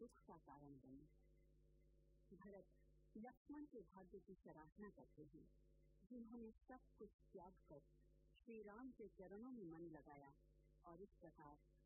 दुख का कारण बनी। भरत लक्ष्मण के भाग्य की सराहना करते हैं, जिन्होंने सब कुछ त्याग कर श्री राम के चरणों में मन लगाया और इस प्रकार